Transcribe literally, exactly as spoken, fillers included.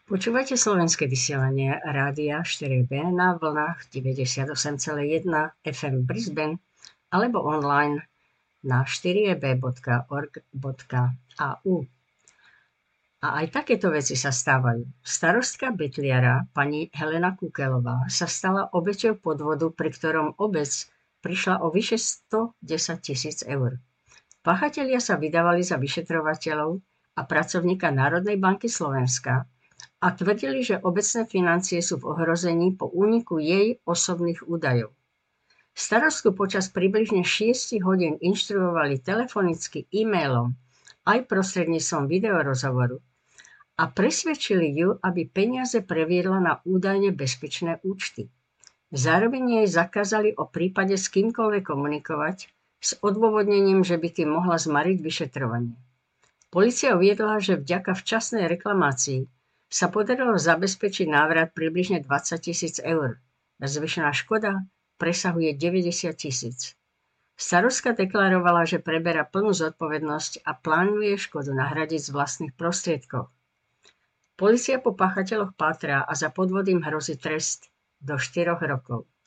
Počúvate slovenské vysielanie Rádia štyri bé na vlnách deväťdesiatosem celá jeden ef em Brisbane alebo online na štyri e bé bodka org bodka a u. A aj takéto veci sa stávajú. Starostka Betliara, pani Helena Kukelová, sa stala obeťou podvodu, pri ktorom obec prišla o vyše stodesať tisíc eur. Páchatelia sa vydávali za vyšetrovateľov a pracovníka Národnej banky Slovenska a tvrdili, že obecné financie sú v ohrození po úniku jej osobných údajov. Starostku počas približne šesť hodín inštruovali telefonicky, e-mailom aj prostredníctvom videorozhovoru a presvedčili ju, aby peniaze previedla na údajne bezpečné účty. Zároveň jej zakázali o prípade s kýmkoľvek komunikovať s odôvodnením, že by tým mohla zmariť vyšetrovanie. Polícia uviedla, že vďaka včasnej reklamácii sa podarilo zabezpečiť návrat približne dvadsať tisíc eur. Zvyšná škoda presahuje deväťdesiat tisíc. Starostka deklarovala, že preberá plnú zodpovednosť a plánuje škodu nahradiť z vlastných prostriedkov. Polícia po páchateľoch pátrá a za podvod im hrozí trest do štyroch rokov.